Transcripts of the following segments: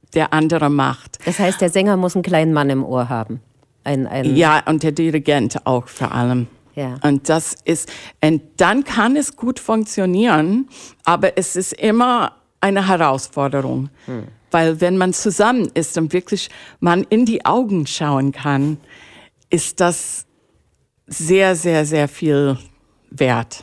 der andere macht. Das heißt, der Sänger muss einen kleinen Mann im Ohr haben. Ja, und der Dirigent auch vor allem. Ja. Und dann kann es gut funktionieren, aber es ist immer eine Herausforderung. Weil wenn man zusammen ist und wirklich man in die Augen schauen kann, ist das sehr, sehr, sehr viel wert.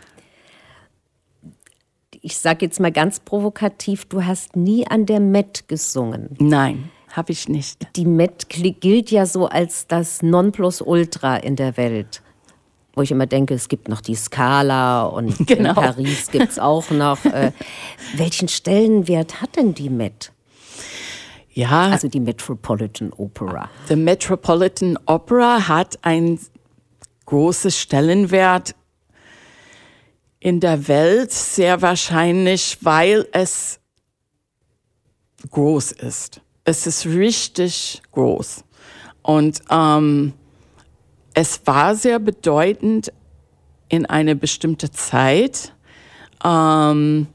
Ich sage jetzt mal ganz provokativ, du hast nie an der Met gesungen. Nein, habe ich nicht. Die Met gilt ja so als das Nonplusultra in der Welt. Wo ich immer denke, es gibt noch die Scala und genau. In Paris gibt es auch noch. Welchen Stellenwert hat denn die Met? Ja. Also die Metropolitan Opera. Die Metropolitan Opera hat einen großen Stellenwert in der Welt, sehr wahrscheinlich, weil es groß ist. Es ist richtig groß. Und es war sehr bedeutend in eine bestimmte Zeit. Und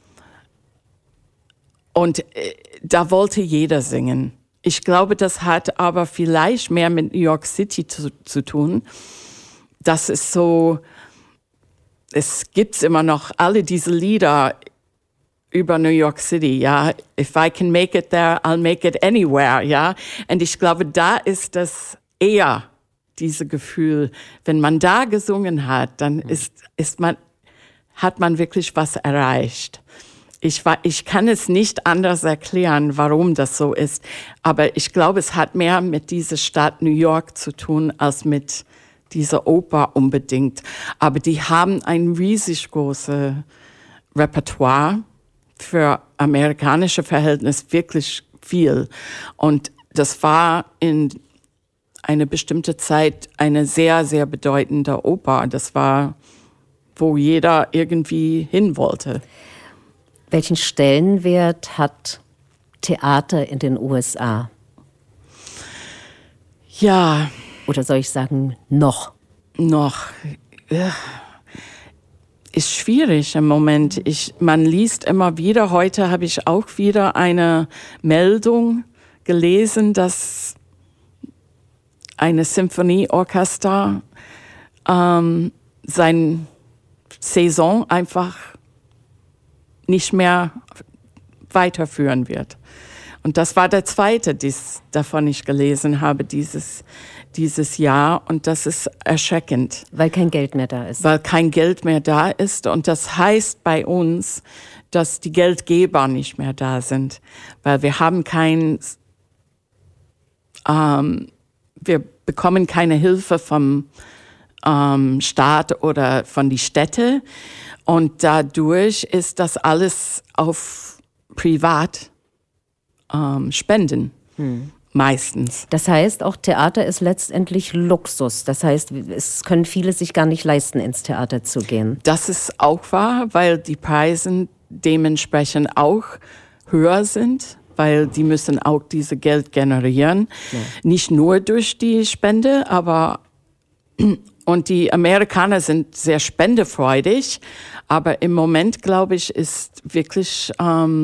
da wollte jeder singen. Ich glaube, das hat aber vielleicht mehr mit New York City zu tun. Das ist so, es gibt immer noch alle diese Lieder über New York City, ja. If I can make it there, I'll make it anywhere, ja. Und ich glaube, da ist das eher dieses Gefühl, wenn man da gesungen hat, dann hat man wirklich was erreicht. Ich kann es nicht anders erklären, warum das so ist, aber ich glaube, es hat mehr mit dieser Stadt New York zu tun, als mit dieser Oper unbedingt. Aber die haben ein riesig großes Repertoire, für amerikanische Verhältnisse wirklich viel. Und das war in eine bestimmte Zeit eine sehr, sehr bedeutende Oper. Das war, wo jeder irgendwie hin wollte. Welchen Stellenwert hat Theater in den USA? Ja. Oder soll ich sagen, noch? Noch. Ist schwierig im Moment. Man liest immer wieder, heute habe ich auch wieder eine Meldung gelesen, dass eine Symphonieorchester seine Saison einfach nicht mehr weiterführen wird. Und das war der zweite, davon ich gelesen habe, dieses Jahr. Und das ist erschreckend. Weil kein Geld mehr da ist. Weil kein Geld mehr da ist. Und das heißt bei uns, dass die Geldgeber nicht mehr da sind. Weil wir haben wir bekommen keine Hilfe vom Staat oder von den Städten. Und dadurch ist das alles auf Privatspenden. Meistens. Das heißt, auch Theater ist letztendlich Luxus. Das heißt, es können viele sich gar nicht leisten, ins Theater zu gehen. Das ist auch wahr, weil die Preise dementsprechend auch höher sind, weil die müssen auch diese Geld generieren. Ja. Nicht nur durch die Spende, aber und die Amerikaner sind sehr spendefreudig, aber im Moment, glaube ich, ist wirklich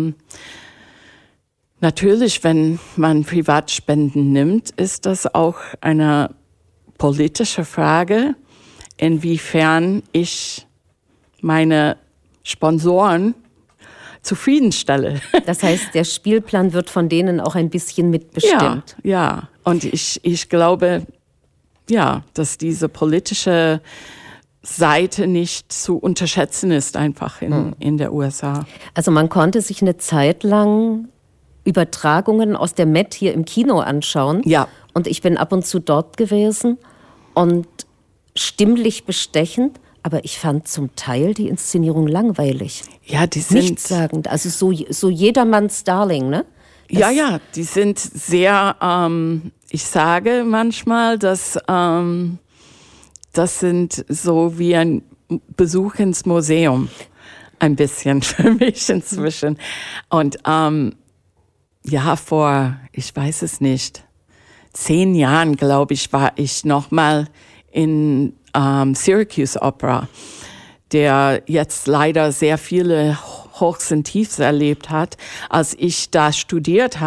natürlich, wenn man Privatspenden nimmt, ist das auch eine politische Frage, inwiefern ich meine Sponsoren zufriedenstelle. Das heißt, der Spielplan wird von denen auch ein bisschen mitbestimmt. Ja. Und ich glaube, ja, dass diese politische Seite nicht zu unterschätzen ist einfach in der USA. Also man konnte sich eine Zeit lang Übertragungen aus der Met hier im Kino anschauen. Ja. Und ich bin ab und zu dort gewesen und stimmlich bestechend, aber ich fand zum Teil die Inszenierung langweilig. Ja, die sind nichtssagend. Also so jedermanns Darling, ne? Ja, die sind sehr, ich sage manchmal, dass das sind so wie ein Besuch ins Museum. Ein bisschen für mich inzwischen. Und ja, ich weiß es nicht, 10 Jahren, glaube ich, war ich nochmal in Syracuse Opera, der jetzt leider sehr viele Hochs und Tiefs erlebt hat. Als ich da studiert